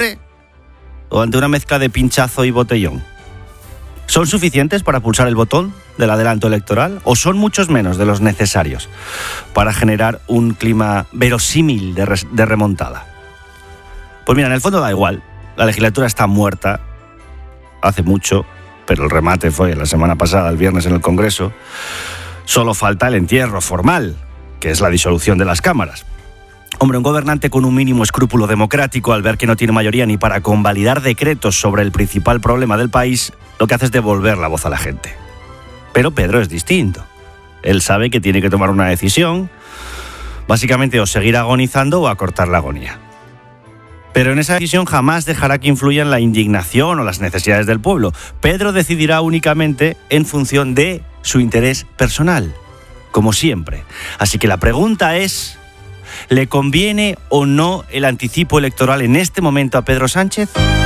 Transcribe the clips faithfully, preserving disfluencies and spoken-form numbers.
libre o ante una mezcla de pinchazo y botellón? ¿Son suficientes para pulsar el botón del adelanto electoral o son muchos menos de los necesarios para generar un clima verosímil de, re- de remontada? Pues mira, en el fondo da igual. La legislatura está muerta hace mucho, pero el remate fue la semana pasada, el viernes en el Congreso. Solo falta el entierro formal, que es la disolución de las cámaras. Hombre, un gobernante con un mínimo escrúpulo democrático, al ver que no tiene mayoría ni para convalidar decretos sobre el principal problema del país, lo que hace es devolver la voz a la gente. Pero Pedro es distinto. Él sabe que tiene que tomar una decisión, básicamente o seguir agonizando o acortar la agonía. Pero en esa decisión jamás dejará que influyan la indignación o las necesidades del pueblo. Pedro decidirá únicamente en función de su interés personal, como siempre. Así que la pregunta es, ¿le conviene o no el anticipo electoral en este momento a Pedro Sánchez?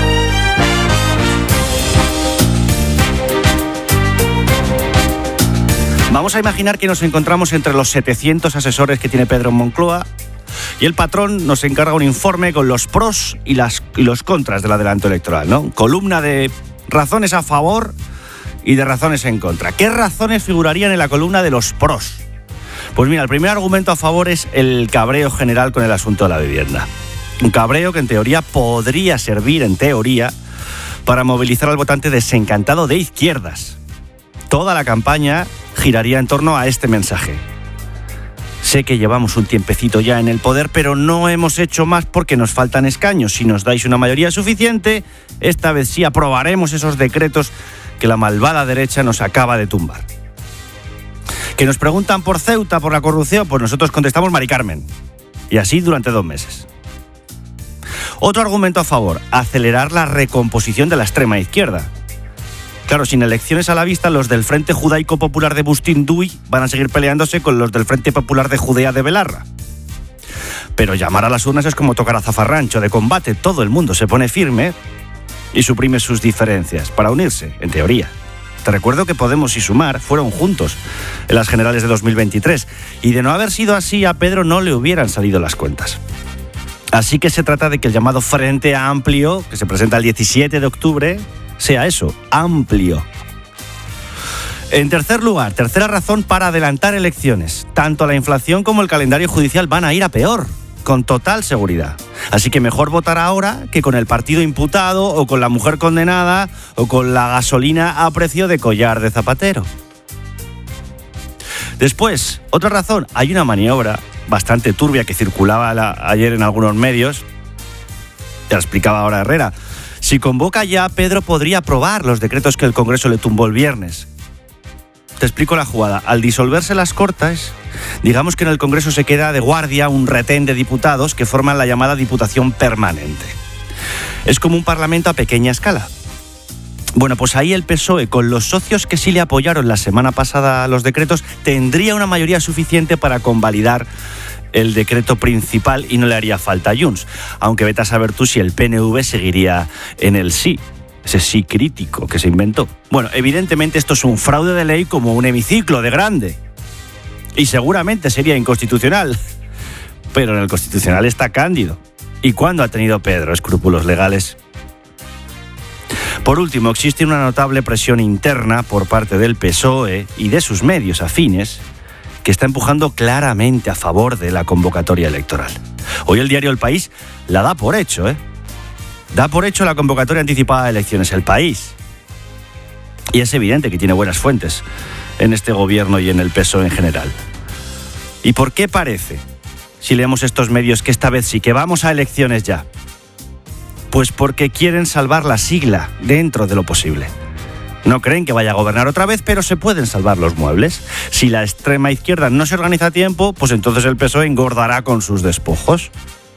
Vamos a imaginar que nos encontramos entre los setecientos asesores que tiene Pedro en Moncloa y el patrón nos encarga un informe con los pros y, las, y los contras del adelanto electoral, ¿no? Columna de razones a favor y de razones en contra. ¿Qué razones figurarían en la columna de los pros? Pues mira, el primer argumento a favor es el cabreo general con el asunto de la vivienda. Un cabreo que en teoría podría servir, en teoría, para movilizar al votante desencantado de izquierdas. Toda la campaña giraría en torno a este mensaje. Sé que llevamos un tiempecito ya en el poder, pero no hemos hecho más porque nos faltan escaños. Si nos dais una mayoría suficiente, esta vez sí aprobaremos esos decretos que la malvada derecha nos acaba de tumbar. Que nos preguntan por Ceuta, por la corrupción, pues nosotros contestamos Mari Carmen. Y así durante dos meses. Otro argumento a favor, acelerar la recomposición de la extrema izquierda. Claro, sin elecciones a la vista, los del Frente Judaico Popular de Bustín Duy van a seguir peleándose con los del Frente Popular de Judea de Belarra. Pero llamar a las urnas es como tocar a zafarrancho de combate. Todo el mundo se pone firme y suprime sus diferencias para unirse, en teoría. Te recuerdo que Podemos y Sumar fueron juntos en las generales de dos mil veintitrés y de no haber sido así a Pedro no le hubieran salido las cuentas. Así que se trata de que el llamado Frente Amplio, que se presenta el diecisiete de octubre, sea eso, amplio. En tercer lugar, tercera razón para adelantar elecciones. Tanto la inflación como el calendario judicial van a ir a peor, con total seguridad. Así que mejor votar ahora que con el partido imputado o con la mujer condenada o con la gasolina a precio de collar de zapatero. Después, otra razón, hay una maniobra bastante turbia que circulaba la, ayer en algunos medios, te la explicaba ahora Herrera. Si convoca ya, Pedro podría aprobar los decretos que el Congreso le tumbó el viernes. Te explico la jugada. Al disolverse las Cortes, digamos que en el Congreso se queda de guardia un retén de diputados que forman la llamada Diputación Permanente. Es como un parlamento a pequeña escala. Bueno, pues ahí el P S O E, con los socios que sí le apoyaron la semana pasada a los decretos, tendría una mayoría suficiente para convalidar el decreto principal y no le haría falta a Junts. Aunque vete a saber tú si el P N V seguiría en el sí, ese sí crítico que se inventó. Bueno, evidentemente esto es un fraude de ley como un hemiciclo de grande. Y seguramente sería inconstitucional. Pero en el Constitucional está Cándido. ¿Y cuándo ha tenido Pedro escrúpulos legales? Por último, existe una notable presión interna por parte del P S O E y de sus medios afines que está empujando claramente a favor de la convocatoria electoral. Hoy el diario El País la da por hecho, ¿eh? Da por hecho la convocatoria anticipada de elecciones El País. Y es evidente que tiene buenas fuentes en este gobierno y en el P S O E en general. ¿Y por qué parece, si leemos estos medios, que esta vez sí que vamos a elecciones ya? Pues porque quieren salvar la sigla dentro de lo posible. No creen que vaya a gobernar otra vez, pero se pueden salvar los muebles. Si la extrema izquierda no se organiza a tiempo, pues entonces el P S O E engordará con sus despojos.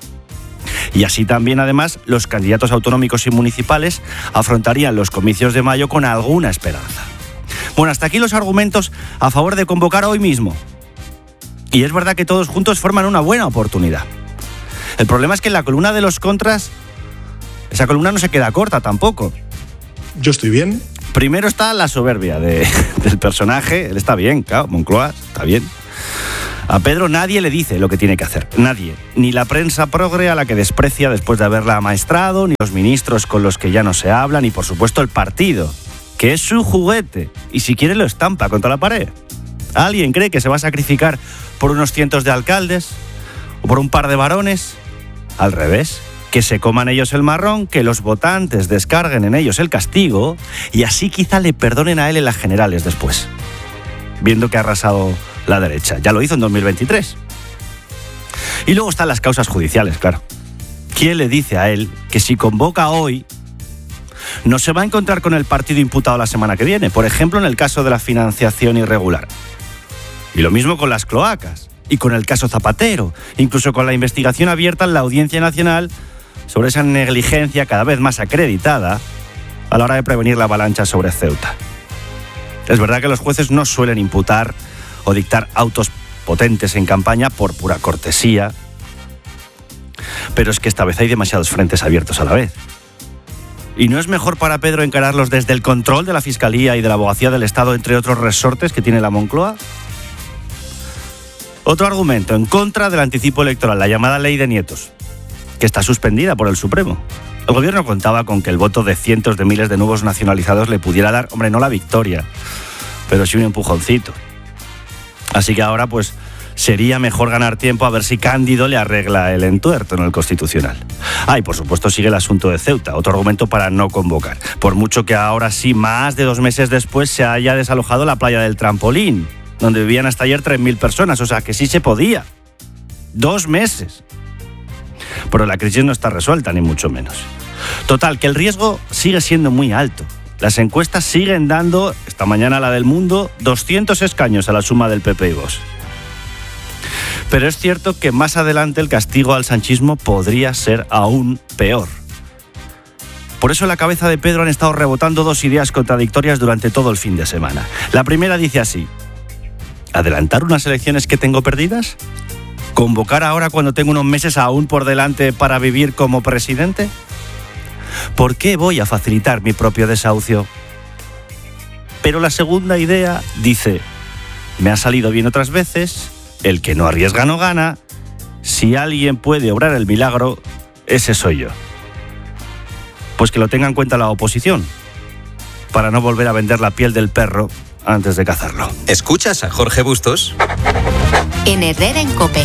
Y así también, además, los candidatos autonómicos y municipales afrontarían los comicios de mayo con alguna esperanza. Bueno, hasta aquí los argumentos a favor de convocar hoy mismo. Y es verdad que todos juntos forman una buena oportunidad. El problema es que en la columna de los contras, esa columna no se queda corta tampoco. Yo estoy bien. Primero está la soberbia de, del personaje. Él está bien, claro, Moncloa está bien. A Pedro nadie le dice lo que tiene que hacer, nadie. Ni la prensa progre a la que desprecia después de haberla amaestrado, ni los ministros con los que ya no se habla, ni por supuesto el partido, que es su juguete, y si quiere lo estampa contra la pared. ¿Alguien cree que se va a sacrificar por unos cientos de alcaldes? ¿O por un par de varones? Al revés, que se coman ellos el marrón, que los votantes descarguen en ellos el castigo, y así quizá le perdonen a él en las generales después, viendo que ha arrasado la derecha. Ya lo hizo en dos mil veintitrés. Y luego están las causas judiciales, claro. ¿Quién le dice a él que si convoca hoy no se va a encontrar con el partido imputado la semana que viene? Por ejemplo, en el caso de la financiación irregular. Y lo mismo con las cloacas. Y con el caso Zapatero. Incluso con la investigación abierta en la Audiencia Nacional sobre esa negligencia cada vez más acreditada a la hora de prevenir la avalancha sobre Ceuta. Es verdad que los jueces no suelen imputar o dictar autos potentes en campaña por pura cortesía, pero es que esta vez hay demasiados frentes abiertos a la vez. ¿Y no es mejor para Pedro encararlos desde el control de la Fiscalía y de la Abogacía del Estado, entre otros resortes que tiene la Moncloa? Otro argumento en contra del anticipo electoral, la llamada ley de nietos, que está suspendida por el Supremo. El gobierno contaba con que el voto de cientos de miles de nuevos nacionalizados le pudiera dar, hombre, no la victoria, pero sí un empujoncito. Así que ahora, pues, sería mejor ganar tiempo a ver si Cándido le arregla el entuerto en el Constitucional. Ah, y por supuesto sigue el asunto de Ceuta, otro argumento para no convocar. Por mucho que ahora sí, más de dos meses después, se haya desalojado la playa del Trampolín, donde vivían hasta ayer tres mil personas, o sea que sí se podía. Dos meses. Pero la crisis no está resuelta, ni mucho menos. Total, que el riesgo sigue siendo muy alto. Las encuestas siguen dando, esta mañana la del Mundo, doscientos escaños a la suma del P P y Vox. Pero es cierto que más adelante el castigo al sanchismo podría ser aún peor. Por eso en la cabeza de Pedro han estado rebotando dos ideas contradictorias durante todo el fin de semana. La primera dice así: ¿adelantar unas elecciones que tengo perdidas? ¿Convocar ahora cuando tengo unos meses aún por delante para vivir como presidente? ¿Por qué voy a facilitar mi propio desahucio? Pero la segunda idea dice: me ha salido bien otras veces, el que no arriesga no gana, si alguien puede obrar el milagro, ese soy yo. Pues que lo tenga en cuenta la oposición, para no volver a vender la piel del perro antes de cazarlo. ¿Escuchas a Jorge Bustos? En Herrera en COPE.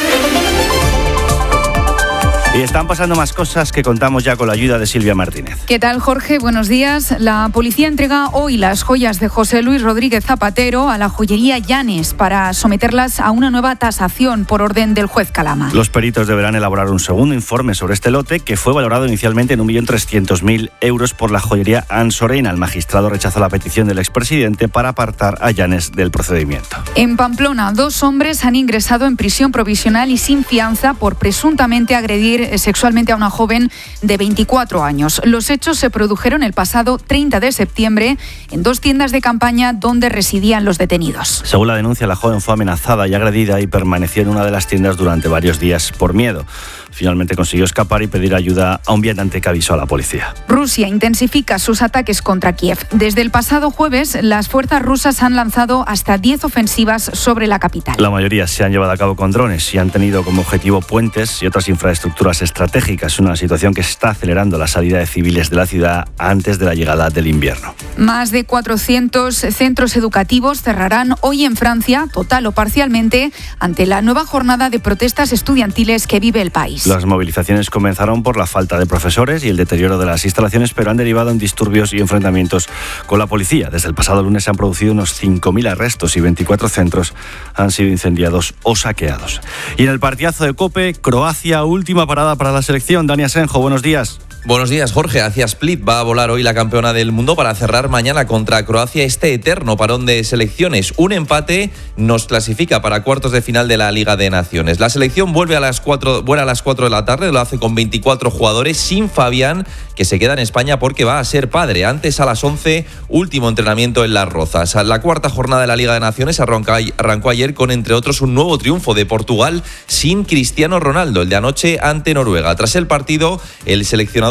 Y están pasando más cosas que contamos ya con la ayuda de Silvia Martínez. ¿Qué tal, Jorge? Buenos días. La policía entrega hoy las joyas de José Luis Rodríguez Zapatero a la joyería Llanes para someterlas a una nueva tasación por orden del juez Calama. Los peritos deberán elaborar un segundo informe sobre este lote, que fue valorado inicialmente en un millón trescientos mil euros por la joyería Ansoreina. El magistrado rechazó la petición del expresidente para apartar a Llanes del procedimiento. En Pamplona, dos hombres han ingresado en prisión provisional y sin fianza por presuntamente agredir sexualmente a una joven de veinticuatro años. Los hechos se produjeron el pasado treinta de septiembre en dos tiendas de campaña donde residían los detenidos. Según la denuncia, la joven fue amenazada y agredida y permaneció en una de las tiendas durante varios días por miedo. Finalmente consiguió escapar y pedir ayuda a un viandante que avisó a la policía. Rusia intensifica sus ataques contra Kiev. Desde el pasado jueves, las fuerzas rusas han lanzado hasta diez ofensivas sobre la capital. La mayoría se han llevado a cabo con drones y han tenido como objetivo puentes y otras infraestructuras estratégicas, una situación que está acelerando la salida de civiles de la ciudad antes de la llegada del invierno. Más de cuatrocientos centros educativos cerrarán hoy en Francia, total o parcialmente, ante la nueva jornada de protestas estudiantiles que vive el país. Las movilizaciones comenzaron por la falta de profesores y el deterioro de las instalaciones, pero han derivado en disturbios y enfrentamientos con la policía. Desde el pasado lunes se han producido unos cinco mil arrestos y veinticuatro centros han sido incendiados o saqueados. Y en el partidazo de COPE, Croacia, última parada para la selección. Dani Asenjo, buenos días. Buenos días, Jorge. Hacia Split va a volar hoy la campeona del mundo para cerrar mañana contra Croacia este eterno parón de selecciones. Un empate nos clasifica para cuartos de final de la Liga de Naciones. La selección vuelve a las cuatro, vuela a las cuatro de la tarde, lo hace con veinticuatro jugadores, sin Fabián, que se queda en España porque va a ser padre. Antes, a las once, último entrenamiento en Las Rozas. La cuarta jornada de la Liga de Naciones arrancó, arrancó ayer con, entre otros, un nuevo triunfo de Portugal sin Cristiano Ronaldo, el de anoche ante Noruega. Tras el partido, el seleccionador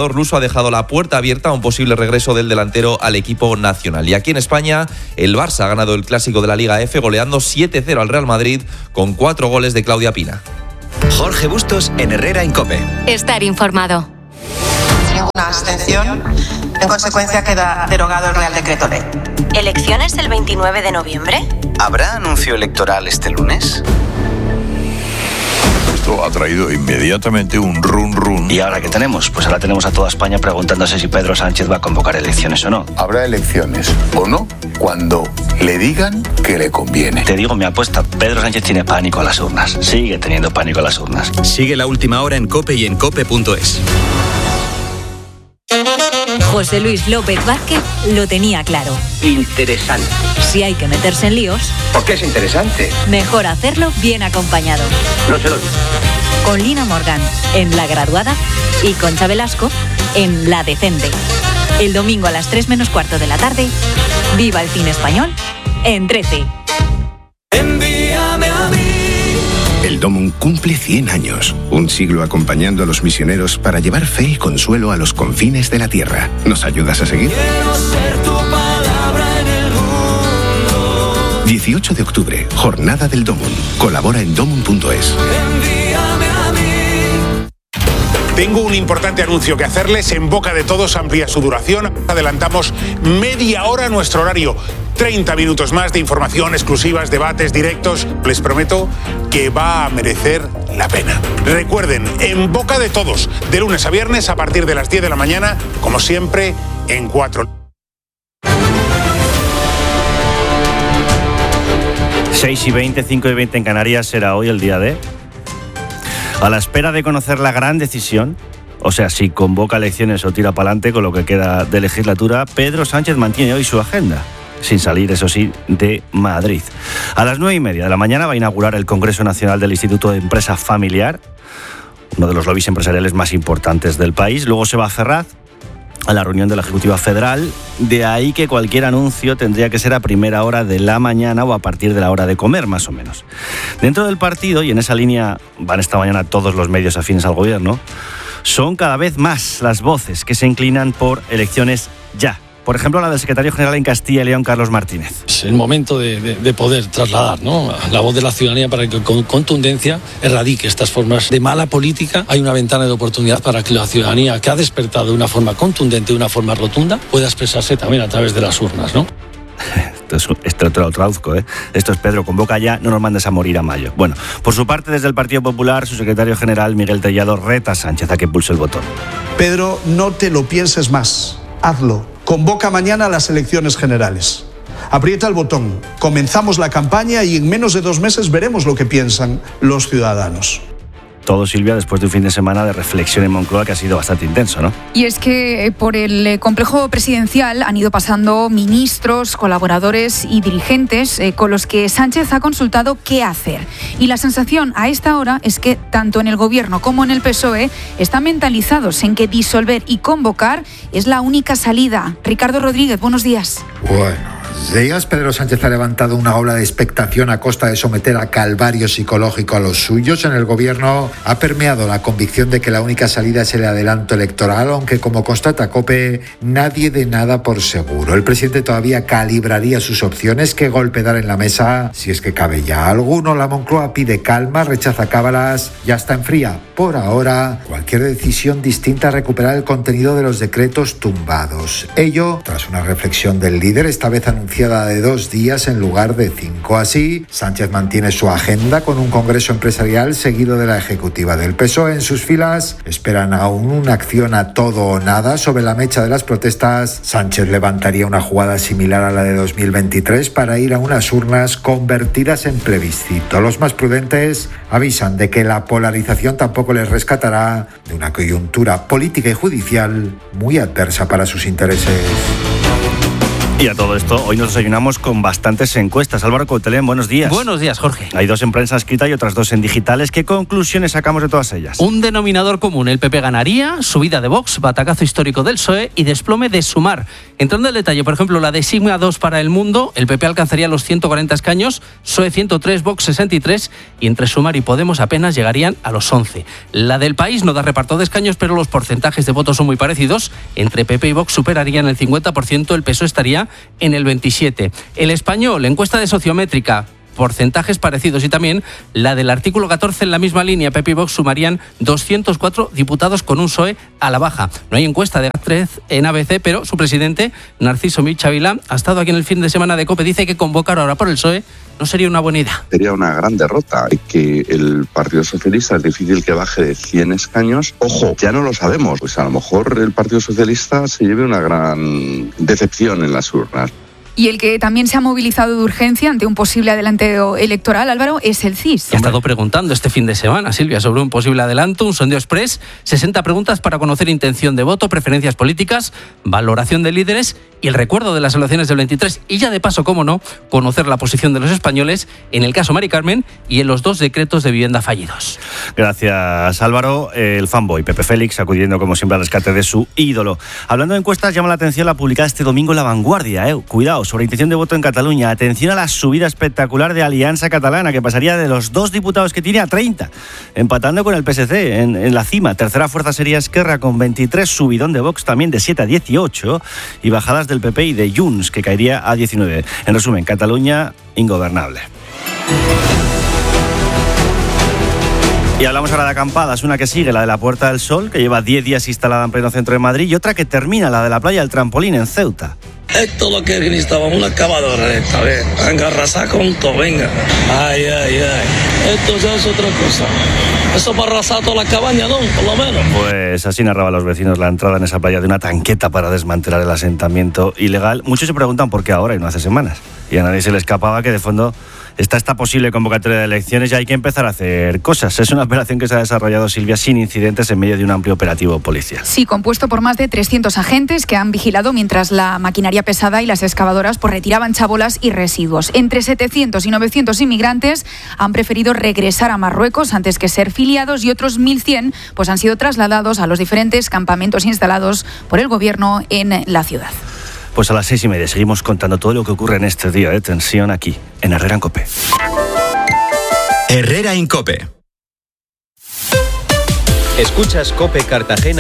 entrenador luso ha dejado la puerta abierta a un posible regreso del delantero al equipo nacional. Y aquí en España, el Barça ha ganado el clásico de la Liga F goleando siete cero al Real Madrid con cuatro goles de Claudia Pina. Jorge Bustos en Herrera en COPE. Estar informado. Una abstención. En consecuencia, queda derogado el Real Decreto Ley. ¿Elecciones el veintinueve de noviembre? ¿Habrá anuncio electoral este lunes? Esto ha traído inmediatamente un run run. ¿Y ahora qué tenemos? Pues ahora tenemos a toda España preguntándose si Pedro Sánchez va a convocar elecciones o no. Habrá elecciones o no cuando le digan que le conviene. Te digo mi apuesta, Pedro Sánchez tiene pánico a las urnas. Sigue teniendo pánico a las urnas. Sigue La Última Hora en COPE y en cope punto es. José Luis López Vázquez lo tenía claro. Interesante. Si hay que meterse en líos, ¿Por qué es interesante? mejor hacerlo bien acompañado. No se lo digo. Con Lina Morgan en La Graduada y Concha Velasco en La Decente. El domingo a las tres menos cuarto de la tarde, viva el cine español en trece. Envíame a mí. El Domum cumple cien años, un siglo acompañando a los misioneros para llevar fe y consuelo a los confines de la tierra. ¿Nos ayudas a seguir? Quiero ser tu palabra en el mundo. dieciocho de octubre, Jornada del Domum. Colabora en domum punto es. Envíame a mí. Tengo un importante anuncio que hacerles. En boca de todos amplía su duración. Adelantamos media hora nuestro horario. treinta minutos más de información, exclusivas, debates, directos. Les prometo que va a merecer la pena. Recuerden, En boca de todos, de lunes a viernes a partir de las diez de la mañana, como siempre, en cuatro. seis y veinte, cinco y veinte en Canarias será hoy el día de... A la espera de conocer la gran decisión, o sea, si convoca elecciones o tira para adelante con lo que queda de legislatura, Pedro Sánchez mantiene hoy su agenda, sin salir, eso sí, de Madrid. A las nueve y media de la mañana va a inaugurar el Congreso Nacional del Instituto de Empresa Familiar, uno de los lobbies empresariales más importantes del país. Luego se va a Ferraz, a la reunión de la Ejecutiva Federal. De ahí que cualquier anuncio tendría que ser a primera hora de la mañana o a partir de la hora de comer, más o menos. Dentro del partido, y en esa línea van esta mañana todos los medios afines al gobierno, son cada vez más las voces que se inclinan por elecciones ya. Por ejemplo, la del secretario general en Castilla y León, Carlos Martínez. Es el momento de, de, de poder trasladar, ¿no?, la voz de la ciudadanía para que con contundencia erradique estas formas de mala política. Hay una ventana de oportunidad para que la ciudadanía, que ha despertado de una forma contundente, de una forma rotunda, pueda expresarse también a través de las urnas, ¿no? Esto, es, esto te lo traduzco, ¿eh? Esto es Pedro, convoca ya, no nos mandes a morir a mayo. Bueno, por su parte, desde el Partido Popular, su secretario general, Miguel Tellado, reta a Sánchez a que pulse el botón. Pedro, no te lo pienses más. Hazlo. Convoca mañana las elecciones generales. Aprieta el botón. Comenzamos la campaña y en menos de dos meses veremos lo que piensan los ciudadanos. Todo, Silvia, después de un fin de semana de reflexión en Moncloa que ha sido bastante intenso, ¿no? Y es que por el complejo presidencial han ido pasando ministros, colaboradores y dirigentes eh, con los que Sánchez ha consultado qué hacer. Y la sensación a esta hora es que tanto en el Gobierno como en el P S O E están mentalizados en que disolver y convocar es la única salida. Ricardo Rodríguez, buenos días. Bueno. Días, Pedro Sánchez ha levantado una ola de expectación a costa de someter a calvario psicológico a los suyos. En el gobierno ha permeado la convicción de que la única salida es el adelanto electoral, aunque, como constata COPE, nadie de nada por seguro. El presidente todavía calibraría sus opciones, qué golpe dar en la mesa, si es que cabe ya alguno. La Moncloa pide calma, rechaza cábalas, ya está en fría. Por ahora, cualquier decisión distinta a recuperar el contenido de los decretos tumbados. Ello, tras una reflexión del líder, esta vez anunciada de dos días en lugar de cinco. Así, Sánchez mantiene su agenda con un congreso empresarial seguido de la ejecutiva del P S O E. En sus filas esperan aún una acción a todo o nada. Sobre la mecha de las protestas, Sánchez levantaría una jugada similar a la de dos mil veintitrés para ir a unas urnas convertidas en plebiscito. Los más prudentes avisan de que la polarización tampoco les rescatará de una coyuntura política y judicial muy adversa para sus intereses. Y a todo esto, hoy nos desayunamos con bastantes encuestas. Álvaro Coutelén, buenos días. Buenos días, Jorge. Hay dos en prensa escrita y otras dos en digitales. ¿Qué conclusiones sacamos de todas ellas? Un denominador común. El P P ganaría, subida de Vox, batacazo histórico del P S O E y desplome de Sumar. Entrando en detalle, por ejemplo, la de Sigma dos para El Mundo, el P P alcanzaría los ciento cuarenta escaños, P S O E ciento tres, Vox sesenta y tres y entre Sumar y Podemos apenas llegarían a los once. La del País no da reparto de escaños, pero los porcentajes de votos son muy parecidos. Entre P P y Vox superarían el cincuenta por ciento, el P S O E estaría en el veintisiete por ciento. El Español, encuesta de Sociométrica, porcentajes parecidos y también la del artículo catorce en la misma línea. P P y Vox sumarían doscientos cuatro diputados con un P S O E a la baja. No hay encuesta de tres en A B C, pero su presidente, Narciso Michavila, ha estado aquí en el fin de semana de COPE. Dice que convocar ahora por el P S O E no sería una buena idea. Sería una gran derrota y que el Partido Socialista es difícil que baje de cien escaños. Ojo, ya no lo sabemos. Pues a lo mejor el Partido Socialista se lleve una gran decepción en las urnas. Y el que también se ha movilizado de urgencia ante un posible adelanteo electoral, Álvaro, es el C I S. Ha estado preguntando este fin de semana, Silvia, sobre un posible adelanto, un sondeo express, sesenta preguntas para conocer intención de voto, preferencias políticas, valoración de líderes y el recuerdo de las elecciones del veintitrés. Y ya de paso, cómo no, conocer la posición de los españoles en el caso Mari Carmen y en los dos decretos de vivienda fallidos. Gracias, Álvaro. El fanboy Pepe Félix acudiendo como siempre al rescate de su ídolo. Hablando de encuestas, llama la atención la publicada este domingo en La Vanguardia. ¿eh? Cuidado, sobre intención de voto en Cataluña. Atención a la subida espectacular de Alianza Catalana, que pasaría de los dos diputados que tiene a treinta, empatando con el P S C en, en la cima. Tercera fuerza sería Esquerra con veintitrés, subidón de Vox también de siete a dieciocho y bajadas del P P y de Junts, que caería a diecinueve. En resumen, Cataluña ingobernable. Y hablamos ahora de acampadas, una que sigue, la de la Puerta del Sol, que lleva diez días instalada en pleno centro de Madrid, y otra que termina, la de la playa del Trampolín en Ceuta. Esto es lo que necesitaba, una excavadora esta vez. Venga, arrasar con todo, venga. Ay, ay, ay. Esto ya es otra cosa. Eso para arrasar toda la cabaña, ¿no? Por lo menos. Pues así narraban los vecinos la entrada en esa playa de una tanqueta para desmantelar el asentamiento ilegal. Muchos se preguntan por qué ahora y no hace semanas. Y a nadie se le escapaba que de fondo está esta posible convocatoria de elecciones y hay que empezar a hacer cosas. Es una operación que se ha desarrollado, Silvia, sin incidentes en medio de un amplio operativo policial. Sí, compuesto por más de trescientos agentes que han vigilado mientras la maquinaria pesada y las excavadoras pues, retiraban chabolas y residuos. Entre setecientos y novecientos inmigrantes han preferido regresar a Marruecos antes que ser filiados y otros mil cien pues, han sido trasladados a los diferentes campamentos instalados por el gobierno en la ciudad. Pues a las seis y media seguimos contando todo lo que ocurre en este día de tensión aquí, en Herrera en COPE. Herrera en COPE. Escuchas COPE Cartagena.